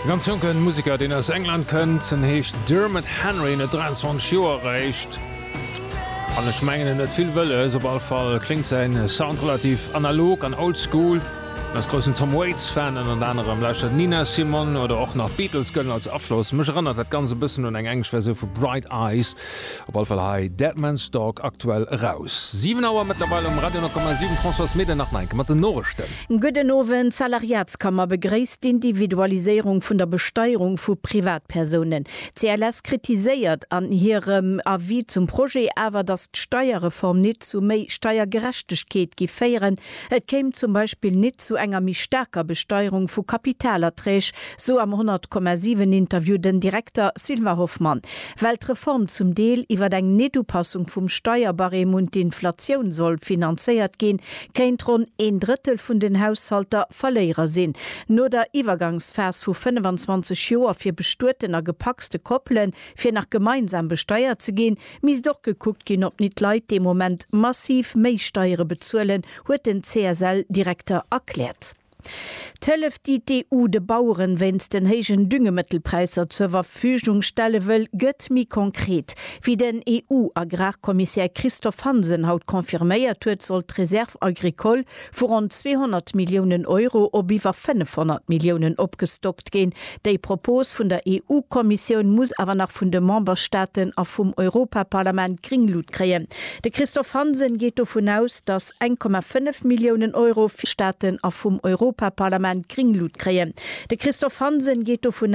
Ganz jungen Musiker, den aus England kennt, hecht Dermot Henry in 23 Jahre erreicht. Alle Schmengen net viel Welle, sobald Fall klingt sein Sound relativ analog an oldschool. Das großen Tom Waits-Fan und anderem lauscht Nina Simone oder auch nach Beatles gönnen als Abschluss. Mich erinnert das ganze bisschen und eine Englischversion für Bright Eyes. Auf jeden Fall hai Deadman's Dog aktuell raus. 7 Uhr mittlerweile um Radio 9,7 François Mede nach 9. Mit den Nachrichten. Guten Abend, Salariatskammer begrüßt die Individualisierung von der Besteuerung von Privatpersonen. CLS kritisiert an ihrem Avis zum Projekt aber, dass die Steuerreform nicht zu mehr Steuergerechtigkeit gefeiern. Es käme zum Beispiel nicht zu enger mi stärker Besteuerung vu Kapitalerträg, so am 100,7 Interview den Direktor Silva Hoffmann. Weltreform zum Deel iwwer eng Netupassung vum Steuerbarem und die Inflation soll finanziert gehen, kennt rund 1/3 vun den Haushalter Verlierer sinn. Nur der Übergangsvers vu 25 Joer fir bestuertener gepackste Koppeln fir nach gemeinsam besteuert zu gehen, mis doch geguckt gin ob nicht Leiit dem Moment massiv Meisteuere bezuelen, huet den CSL-Direktor erklärt. Tellef die EU de Bauern wenns den hegen Düngemittelpreiser zur Verfügung stelle will, gött mi konkret. Wie den EU-Agrarkommissär Christoph Hansen haut konfirméiert huet, soll Reserve Agricole vor rund 200 Millionen Euro ob iwwer 500 Millionen opgestockt gehen. Dei Propos vun der EU-Kommission muss aber nach vun de Memberstaaten a vum Europaparlament Gringlud kreen. De Christoph Hansen geht davon aus, dass 1,5 Millionen Euro für Staaten a vum Europaparlament Gringlud kreen. De Christoph Hansen geht davon